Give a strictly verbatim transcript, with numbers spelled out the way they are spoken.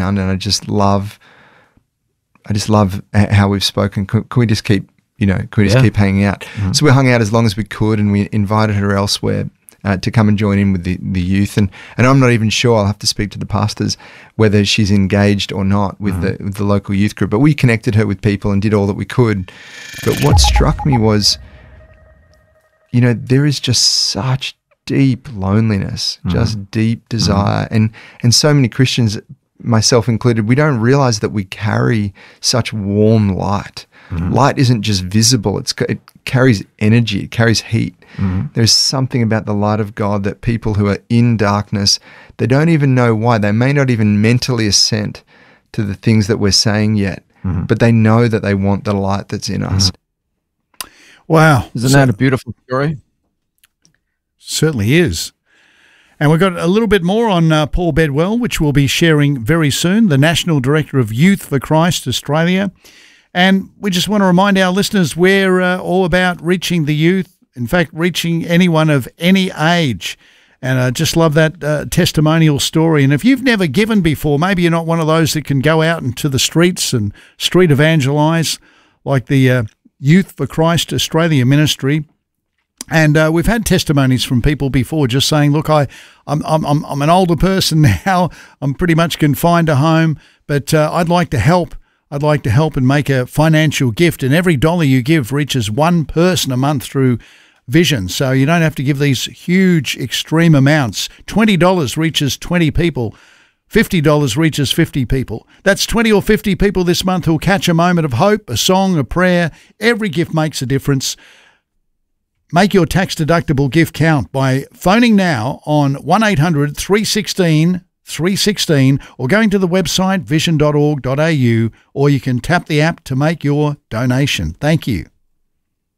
around, and I just love, I just love how we've spoken. Can, can we just keep, you know, can we just Yeah. keep hanging out? Mm-hmm. So we hung out as long as we could, and we invited her elsewhere uh, to come and join in with the, the youth. And, and I'm not even sure, I'll have to speak to the pastors, whether she's engaged or not with, mm-hmm. the, with the local youth group. But we connected her with people and did all that we could. But what struck me was, you know, there is just such deep loneliness, mm-hmm. just deep desire. Mm-hmm. And, and so many Christians, myself included, we don't realize that we carry such warm light. Mm-hmm. Light isn't just visible, it's, it carries energy, it carries heat. Mm-hmm. There's something about the light of God that people who are in darkness, they don't even know why. They may not even mentally assent to the things that we're saying yet, mm-hmm. but they know that they want the light that's in us. Mm-hmm. Wow. Isn't so, that a beautiful story? Certainly is. And we've got a little bit more on uh, Paul Bedwell, which we'll be sharing very soon, the National Director of Youth for Christ Australia. And we just want to remind our listeners we're uh, all about reaching the youth, in fact, reaching anyone of any age. And I just love that uh, testimonial story. And if you've never given before, maybe you're not one of those that can go out into the streets and street evangelize like the uh, Youth for Christ Australia ministry. And uh, we've had testimonies from people before just saying, look, I, I'm, I'm, I'm an older person now. I'm pretty much confined to home, but uh, I'd like to help. I'd like to help and make a financial gift. And every dollar you give reaches one person a month through Vision. So you don't have to give these huge, extreme amounts. twenty dollars reaches twenty people. fifty dollars reaches fifty people. That's twenty or fifty people this month who'll catch a moment of hope, a song, a prayer. Every gift makes a difference. Make your tax-deductible gift count by phoning now on one eight hundred three one six three one six or going to the website vision dot org dot a u, or you can tap the app to make your donation. Thank you.